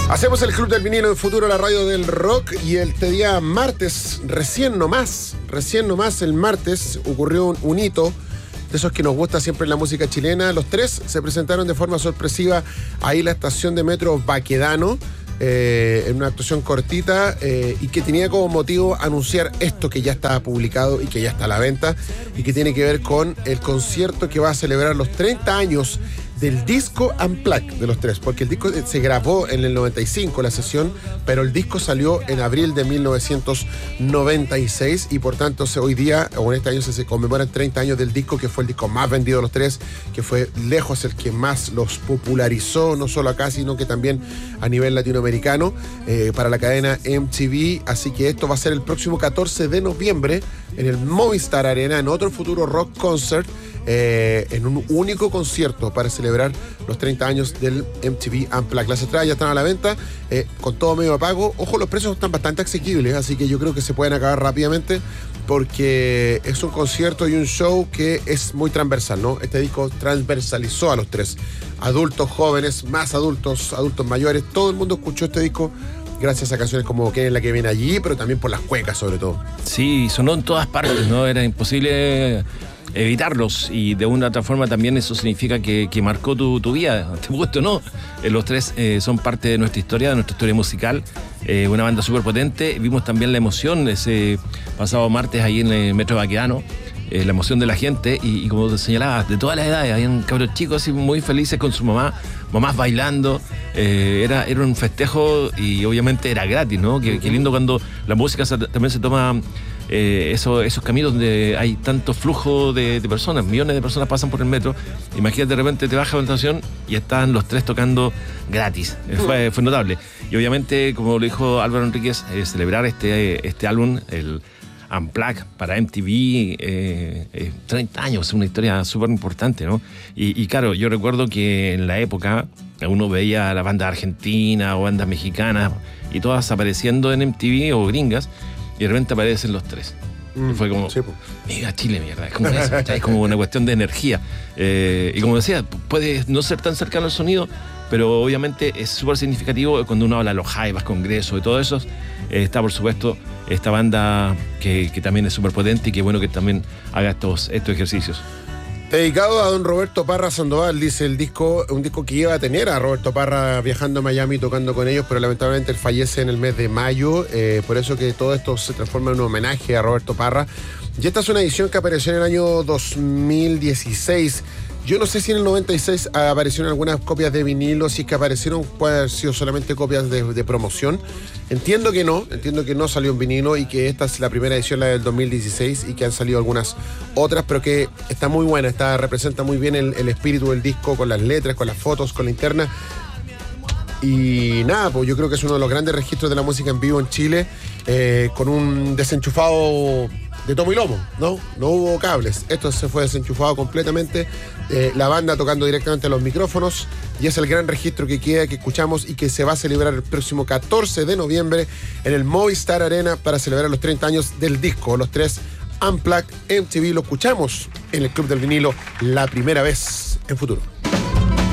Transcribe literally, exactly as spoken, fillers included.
Hacemos el Club del Vinilo en Futuro, la radio del rock, y este día martes, recién nomás, recién nomás el martes ocurrió un, un hito de esos que nos gusta siempre en la música chilena. Los tres se presentaron de forma sorpresiva ahí en la estación de metro Baquedano, eh, en una actuación cortita eh, y que tenía como motivo anunciar esto que ya está publicado y que ya está a la venta y que tiene que ver con el concierto que va a celebrar los treinta años del disco Unplugged de los tres, porque el disco se grabó en el noventa y cinco, la sesión, pero el disco salió en abril de mil novecientos noventa y seis y por tanto hoy día, o en este año, se conmemoran treinta años del disco, que fue el disco más vendido de los tres, que fue lejos el que más los popularizó, no solo acá, sino que también a nivel latinoamericano, eh, para la cadena M T V. Así que esto va a ser el próximo catorce de noviembre en el Movistar Arena, en otro futuro rock concert, Eh, en un único concierto para celebrar los treinta años del M T V Unplugged. Las entradas ya están a la venta, eh, con todo medio pago. Ojo, los precios están bastante asequibles, así que yo creo que se pueden acabar rápidamente, porque es un concierto y un show que es muy transversal, ¿no? Este disco transversalizó a los tres, adultos, jóvenes, más adultos, adultos mayores. Todo el mundo escuchó este disco gracias a canciones como ¿Quién es la que viene allí?, pero también por las cuecas, sobre todo. Sí, sonó en todas partes, ¿no? Era imposible evitarlos, y de una u otra forma también eso significa que, que marcó tu, tu vida, te guste o no. Eh, los tres eh, son parte de nuestra historia, de nuestra historia musical, eh, una banda súper potente. Vimos también la emoción ese pasado martes ahí en el Metro Baquedano, eh, la emoción de la gente, y, y como te señalabas, de todas las edades, habían cabros chicos así muy felices con su mamá, mamás bailando, eh, era, era un festejo, y obviamente era gratis, ¿no? Qué, qué lindo cuando la música se, también se toma Eh, eso, esos caminos donde hay tanto flujo de, de personas, millones de personas pasan por el metro. Imagínate, de repente te baja la estación y están los tres tocando gratis. Eh, fue, fue notable. Y obviamente, como lo dijo Álvaro Enríquez, eh, celebrar este, este álbum, el Unplugged, para M T V, eh, eh, treinta años, es una historia súper importante, ¿no? Y, y claro, yo recuerdo que en la época uno veía a la banda argentina o bandas mexicanas y todas apareciendo en M T V o gringas, y de repente aparecen los tres. Mm, y fue como, sí, mira Chile, mierda. Es como, eso, es como una cuestión de energía. Eh, y como decía, puede no ser tan cercano al sonido, pero obviamente es súper significativo cuando uno habla de los Jaivas, Congreso y todo eso. Eh, está, por supuesto, esta banda que, que también es súper potente, y que bueno que también haga estos, estos ejercicios. Dedicado a don Roberto Parra Sandoval, dice el disco, un disco que iba a tener a Roberto Parra viajando a Miami tocando con ellos, pero lamentablemente él fallece en el mes de mayo, eh, por eso que todo esto se transforma en un homenaje a Roberto Parra. Y esta es una edición que apareció en el año dos mil dieciséis. Yo no sé si en el noventa y seis aparecieron algunas copias de vinilo, si es que aparecieron, puede haber sido solamente copias de, de promoción. Entiendo que no, entiendo que no salió en vinilo, y que esta es la primera edición, la del dos mil dieciséis, y que han salido algunas otras, pero que está muy buena, está, representa muy bien el, el espíritu del disco, con las letras, con las fotos, con la interna. Y nada, pues yo creo que es uno de los grandes registros de la música en vivo en Chile, eh, con un desenchufado de tomo y lomo, ¿no? No hubo cables. Esto se fue desenchufado completamente. Eh, la banda tocando directamente a los micrófonos. Y es el gran registro que queda, que escuchamos y que se va a celebrar el próximo catorce de noviembre en el Movistar Arena para celebrar los treinta años del disco. Los tres Unplugged M T V lo escuchamos en el Club del Vinilo la primera vez en Futuro.